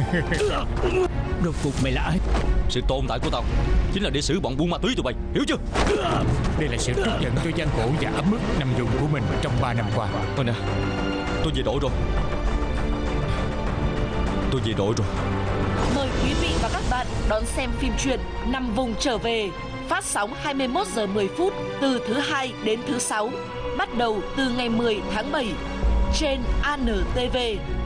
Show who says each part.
Speaker 1: Rốt cuộc mày là ai?
Speaker 2: Sự tồn tại của tao chính là để xử bọn buôn ma túy tụi bay, hiểu chưa?
Speaker 1: Đây là sự trút giận cho gian khổ và ấm ức nằm vùng của mình trong 3 năm qua.
Speaker 2: Thôi nè, tôi về đội rồi. Tôi về đội rồi.
Speaker 3: Mời quý vị và các bạn đón xem phim truyện Nằm Vùng Trở Về, phát sóng 21 giờ 10 phút từ thứ Hai đến thứ Sáu, bắt đầu từ ngày 10 tháng 7 trên ANTV.